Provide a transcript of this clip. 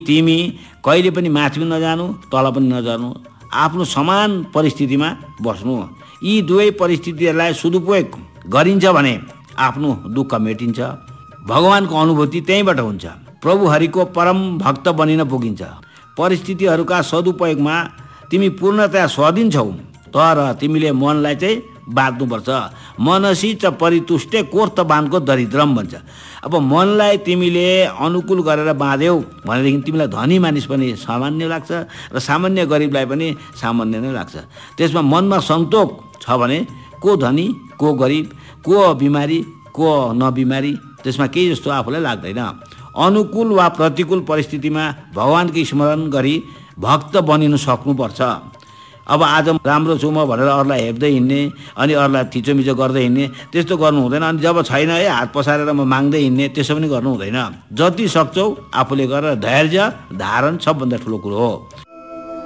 तिमी कहिले पनि माथि पनि नजानु तल पनि नजानु, आफ्नो समान परिस्थितिमा बस्नु। यी दुवै परिस्थितिहरूलाई सदुपयोग गरिन्छ भने आफ्नो दुःख मेटिन्छ। भगवानको अनुभूति त्यहीँबाट हुन्छ। प्रभु हरिको परम भक्त बनिन पुगिन्छ। परिस्थितिहरूका सदुपयोगमा तिमी पूर्णतया स्वाधीन छौ, तर तिमीले मनलाई चाहिँ बाँध्नुपर्छ। मनसी च परितुष्टे कोर्तबानको दरिद्रम भन्छ। अब मनलाई तिमीले अनुकूल गरेर बाँध्यौ भनेदेखि तिमीलाई धनी मानिस पनि सामान्य लाग्छ र सामान्य गरिबलाई पनि सामान्य नै लाग्छ। त्यसमा मनमा सन्तोक छ भने को धनी को गरिब, को बिमारी को नबिमारी, त्यसमा केही जस्तो आफूलाई लाग्दैन। अनुकूल वा प्रतिकूल परिस्थितिमा भगवानको स्मरण गरी भक्त बनिनु सक्नुपर्छ। अब आज राम्रो छु म भनेर अरूलाई हेप्दै हिँड्ने अनि अरूलाई थिचोमिचो गर्दै हिँड्ने त्यस्तो गर्नु हुँदैन। अनि जब छैन है हात पसारेर म माग्दै हिँड्ने त्यसो पनि गर्नु हुँदैन। जति सक्छौ आफूले गरेर धैर्य धारण सबभन्दा ठुलो कुरो हो।